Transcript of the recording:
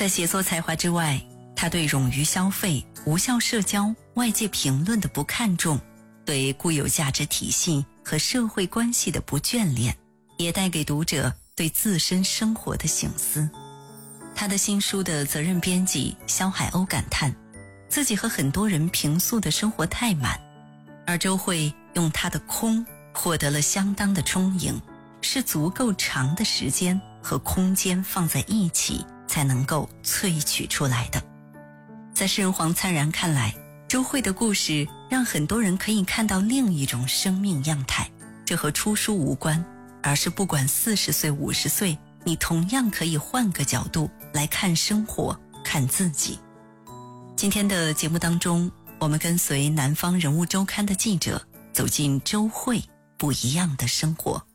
在写作才华之外，他对冗余消费、无效社交、外界评论的不看重，对固有价值体系和社会关系的不眷恋，也带给读者对自身生活的省思。他的新书的责任编辑肖海鸥感叹，自己和很多人平素的生活太满，而周慧用他的空获得了相当的充盈，是足够长的时间和空间放在一起才能够萃取出来的。在诗人黄灿然看来，周慧的故事让很多人可以看到另一种生命样态，这和出书无关，而是不管40岁50岁，你同样可以换个角度来看生活，看自己。今天的节目当中，我们跟随南方人物周刊的记者走进周慧不一样的生活。